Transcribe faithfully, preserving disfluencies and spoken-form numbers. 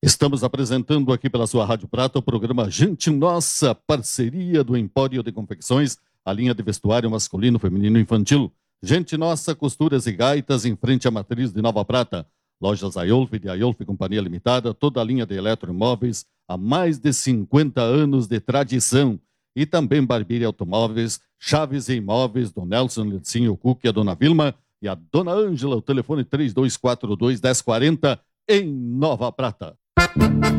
Estamos apresentando aqui pela sua Rádio Prata o programa Gente Nossa, parceria do Empório de Confecções, a linha de vestuário masculino, feminino e infantil. Gente Nossa, costuras e gaitas em frente à matriz de Nova Prata. Lojas Aiolf, de Aiolf Companhia Limitada, toda a linha de eletroimóveis há mais de cinquenta anos de tradição. E também Barbearia Automóveis, Chaves e Imóveis, do Nelson Lecinho Cuque, a Dona Vilma e a Dona Ângela, o telefone três dois quatro dois, um zero quatro zero em Nova Prata.